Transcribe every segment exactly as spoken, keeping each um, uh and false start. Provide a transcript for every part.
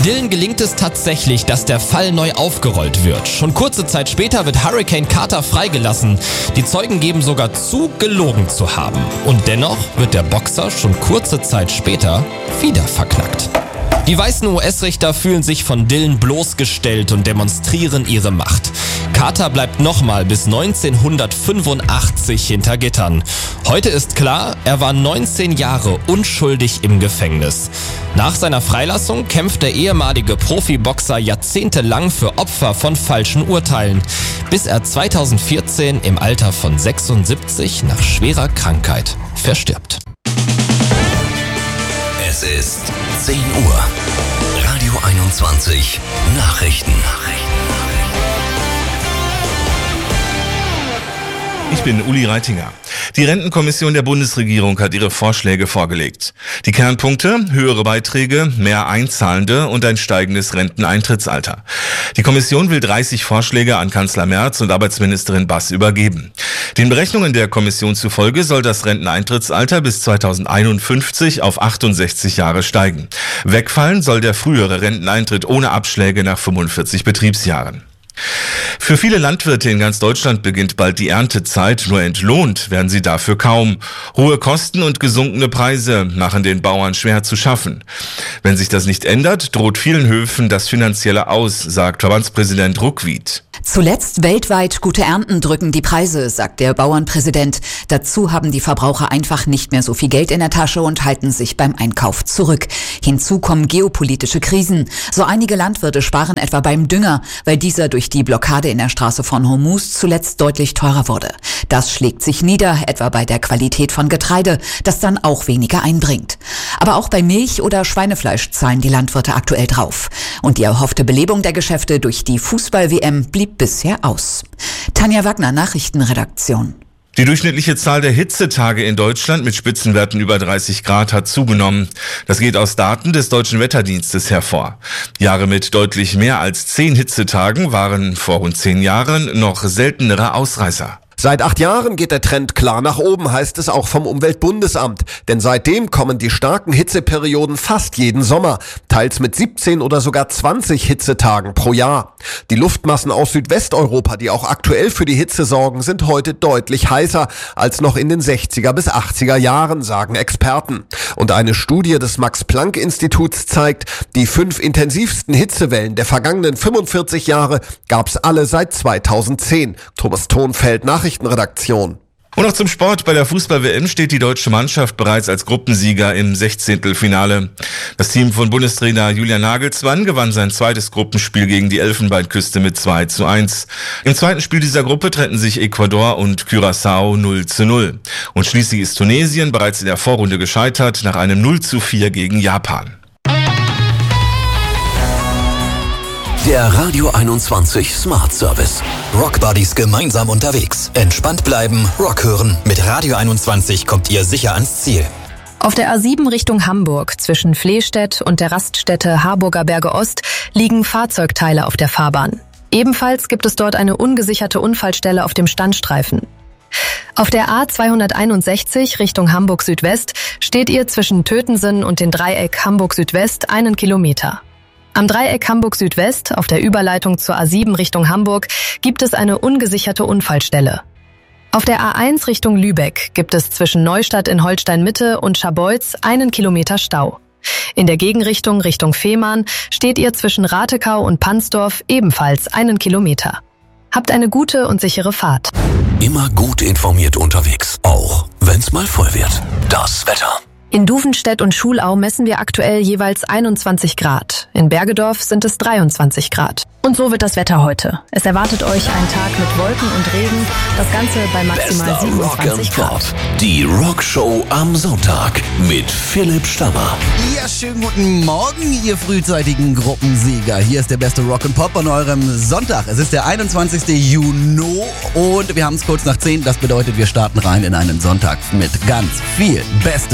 Dylan gelingt es tatsächlich, dass der Fall neu aufgerollt wird. Schon kurze Zeit später wird Hurricane Carter freigelassen. Die Zeugen geben sogar zu, gelogen zu haben. Und dennoch wird der Boxer schon kurze Zeit später wieder verknackt. Die weißen U S-Richter fühlen sich von Dylan bloßgestellt und demonstrieren ihre Macht. Carter bleibt nochmal bis neunzehnhundertfünfundachtzig hinter Gittern. Heute ist klar, er war neunzehn Jahre unschuldig im Gefängnis. Nach seiner Freilassung kämpft der ehemalige Profiboxer jahrzehntelang für Opfer von falschen Urteilen, bis er zweitausendvierzehn im Alter von sechsundsiebzig nach schwerer Krankheit verstirbt. Es ist zehn Uhr. Radio einundzwanzig Nachrichten. Ich bin Uli Reitinger. Die Rentenkommission der Bundesregierung hat ihre Vorschläge vorgelegt. Die Kernpunkte: höhere Beiträge, mehr Einzahlende und ein steigendes Renteneintrittsalter. Die Kommission will dreißig Vorschläge an Kanzler Merz und Arbeitsministerin Bass übergeben. Den Berechnungen der Kommission zufolge soll das Renteneintrittsalter bis zweitausendeinundfünfzig auf achtundsechzig Jahre steigen. Wegfallen soll der frühere Renteneintritt ohne Abschläge nach fünfundvierzig Betriebsjahren. Für viele Landwirte in ganz Deutschland beginnt bald die Erntezeit, nur entlohnt werden sie dafür kaum. Hohe Kosten und gesunkene Preise machen den Bauern schwer zu schaffen. Wenn sich das nicht ändert, droht vielen Höfen das finanzielle Aus, sagt Verbandspräsident Ruckwied. Zuletzt weltweit gute Ernten drücken die Preise, sagt der Bauernpräsident. Dazu haben die Verbraucher einfach nicht mehr so viel Geld in der Tasche und halten sich beim Einkauf zurück. Hinzu kommen geopolitische Krisen. So einige Landwirte sparen etwa beim Dünger, weil dieser durch die Blockade in der Straße von Hormuz zuletzt deutlich teurer wurde. Das schlägt sich nieder, etwa bei der Qualität von Getreide, das dann auch weniger einbringt. Aber auch bei Milch oder Schweinefleisch zahlen die Landwirte aktuell drauf. Und die erhoffte Belebung der Geschäfte durch die Fußball-W M blieb bisher aus. Tanja Wagner, Nachrichtenredaktion. Die durchschnittliche Zahl der Hitzetage in Deutschland mit Spitzenwerten über dreißig Grad hat zugenommen. Das geht aus Daten des Deutschen Wetterdienstes hervor. Jahre mit deutlich mehr als zehn Hitzetagen waren vor rund zehn Jahren noch seltenere Ausreißer. Seit acht Jahren geht der Trend klar nach oben, heißt es auch vom Umweltbundesamt. Denn seitdem kommen die starken Hitzeperioden fast jeden Sommer, teils mit siebzehn oder sogar zwanzig Hitzetagen pro Jahr. Die Luftmassen aus Südwesteuropa, die auch aktuell für die Hitze sorgen, sind heute deutlich heißer als noch in den sechziger bis achtziger Jahren, sagen Experten. Und eine Studie des Max-Planck-Instituts zeigt, die fünf intensivsten Hitzewellen der vergangenen fünfundvierzig Jahre gab's alle seit zweitausendzehn. Thomas Thonfeld, Nachrichtenredaktion. Und noch zum Sport. Bei der Fußball-W M steht die deutsche Mannschaft bereits als Gruppensieger im Sechzehntelfinale. Das Team von Bundestrainer Julian Nagelsmann gewann sein zweites Gruppenspiel gegen die Elfenbeinküste mit zwei zu eins. Im zweiten Spiel dieser Gruppe trennten sich Ecuador und Curaçao null zu null. Und schließlich ist Tunesien bereits in der Vorrunde gescheitert nach einem null zu vier gegen Japan. Der Radio einundzwanzig Smart Service. Rock Buddies gemeinsam unterwegs. Entspannt bleiben, Rock hören. Mit Radio einundzwanzig kommt ihr sicher ans Ziel. Auf der A sieben Richtung Hamburg zwischen Flehstedt und der Raststätte Harburger Berge Ost liegen Fahrzeugteile auf der Fahrbahn. Ebenfalls gibt es dort eine ungesicherte Unfallstelle auf dem Standstreifen. Auf der A zweihunderteinundsechzig Richtung Hamburg Südwest steht ihr zwischen Tötensen und dem Dreieck Hamburg Südwest einen Kilometer. Am Dreieck Hamburg Südwest, auf der Überleitung zur A sieben Richtung Hamburg, gibt es eine ungesicherte Unfallstelle. Auf der A eins Richtung Lübeck gibt es zwischen Neustadt in Holstein-Mitte und Scharbeutz einen Kilometer Stau. In der Gegenrichtung Richtung Fehmarn steht ihr zwischen Ratekau und Pansdorf ebenfalls einen Kilometer. Habt eine gute und sichere Fahrt. Immer gut informiert unterwegs, auch wenn's mal voll wird. Das Wetter. In Duvenstedt und Schulau messen wir aktuell jeweils einundzwanzig Grad. In Bergedorf sind es dreiundzwanzig Grad. Und so wird das Wetter heute. Es erwartet euch ein Tag mit Wolken und Regen. Das Ganze bei maximal Bester siebenundzwanzig Rock Grad. Pop. Die Rockshow am Sonntag mit Philipp Stammer. Ja, schönen guten Morgen, ihr frühzeitigen Gruppensieger. Hier ist der beste Rock and Pop an eurem Sonntag. Es ist der einundzwanzigsten Juni und wir haben es kurz nach zehn. Das bedeutet, wir starten rein in einen Sonntag mit ganz viel bestem Rock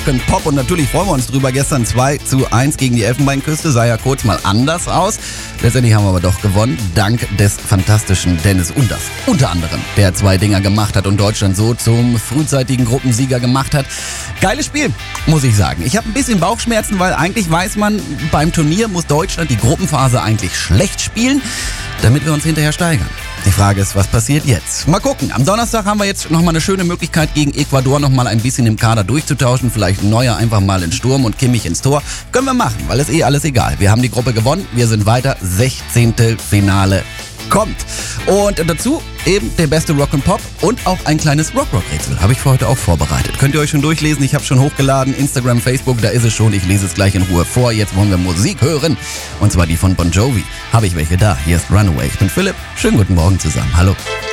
Rock'n'Pop und natürlich freuen wir uns drüber. Gestern zwei zu eins gegen die Elfenbeinküste, sah ja kurz mal anders aus. Letztendlich haben wir aber doch gewonnen, dank des fantastischen Dennis Undorf. Unter anderem, der zwei Dinger gemacht hat und Deutschland so zum frühzeitigen Gruppensieger gemacht hat. Geiles Spiel, muss ich sagen. Ich habe ein bisschen Bauchschmerzen, weil eigentlich weiß man, beim Turnier muss Deutschland die Gruppenphase eigentlich schlecht spielen, damit wir uns hinterher steigern. Die Frage ist, was passiert jetzt? Mal gucken. Am Donnerstag haben wir jetzt nochmal eine schöne Möglichkeit, gegen Ecuador nochmal ein bisschen im Kader durchzutauschen. Vielleicht Neuer einfach mal in Sturm und Kimmich ins Tor. Können wir machen, weil es eh alles egal. Wir haben die Gruppe gewonnen. Wir sind weiter. Sechzehntelfinale kommt. Und dazu eben der beste Rock'n'Pop und auch ein kleines Rock-Rock-Rätsel. Habe ich für heute auch vorbereitet. Könnt ihr euch schon durchlesen. Ich habe schon hochgeladen. Instagram, Facebook, da ist es schon. Ich lese es gleich in Ruhe vor. Jetzt wollen wir Musik hören. Und zwar die von Bon Jovi. Habe ich welche da? Hier ist Runaway. Ich bin Philipp. Schönen guten Morgen zusammen. Hallo.